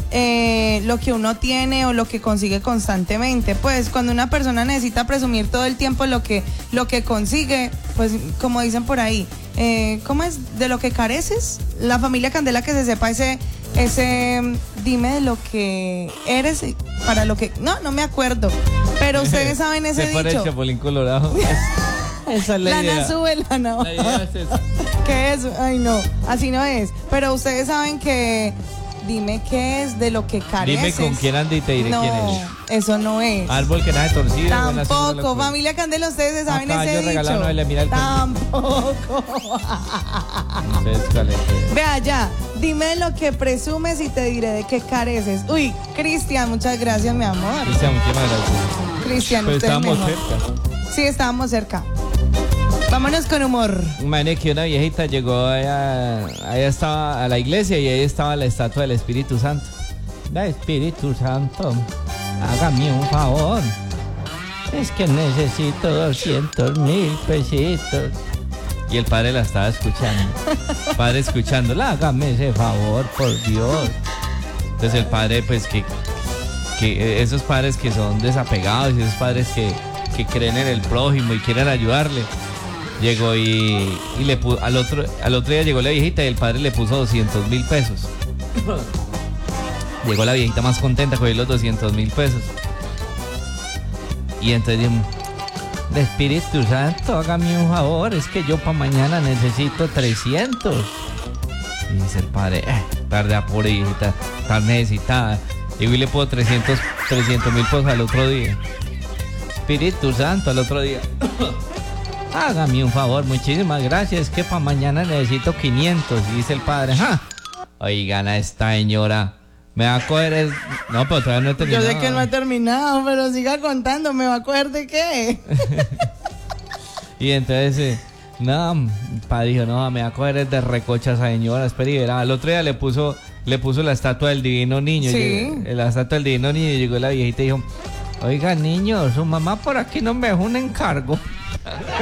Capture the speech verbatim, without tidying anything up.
eh, lo que uno tiene o lo que consigue constantemente. Pues cuando una persona necesita presumir todo el tiempo lo que, lo que consigue, pues como dicen por ahí, eh, ¿cómo es? De lo que careces. La familia Candela, que se sepa ese, ese, dime de lo que eres para lo que, no, no me acuerdo, pero ustedes saben ese Se pone dicho. el Chapulín Colorado. Esa es la Lana idea. sube, lana baja. La idea es esa. ¿Qué es? Ay, no, así no es. Pero ustedes saben que, dime qué es de lo que careces. Dime con quién anda y te diré no, quién es. Eso no es. Árbol que nace torcido. buena sombra lo Tampoco, cuida. familia Candela, ustedes saben Acá ese yo dicho. regalado no le mira el Tampoco. Entonces, ¿cuál es? Vea ya, dime lo que presumes y te diré de qué careces. Uy, Cristian, muchas gracias, mi amor. Cristian, muchísimas gracias. Cristian, Pero usted es estábamos mejor. cerca. Sí, estábamos cerca. Vámonos con humor. Imagínate que una viejita llegó allá, allá estaba a la iglesia y ahí estaba la estatua del Espíritu Santo. La Espíritu Santo, hágame un favor. Es que necesito doscientos mil pesitos. Y el padre la estaba escuchando. El padre escuchándola, hágame ese favor, por Dios. Entonces el padre, pues que, que esos padres que son desapegados y esos padres que, que creen en el prójimo y quieren ayudarle, llegó y, y le puso, al otro, al otro día llegó la viejita y el padre le puso doscientos mil pesos. Llegó la viejita más contenta con los doscientos mil pesos. Y entonces dijo, de Espíritu Santo, hágame un favor, es que yo para mañana necesito trescientos. Y dice el padre, eh, tarde a pobre viejita, tan necesitada. Y le puso trescientos mil pesos al otro día. Espíritu Santo, al otro día. Hágame un favor, muchísimas gracias, es que para mañana necesito quinientos. Y dice el padre, ¡ja! Oigan a esta señora, me va a coger el... No, pero todavía no he terminado. Yo sé que no he terminado, pero siga contando, ¿me va a coger de qué? Y entonces, eh, no, el padre dijo, no, me va a coger el de recocha esa señora, espera y verá. Al otro día le puso, le puso la estatua del Divino Niño. Sí. Llegó, la estatua del Divino Niño, y llegó la viejita y dijo, oiga niño, su mamá por aquí no me dejó un encargo.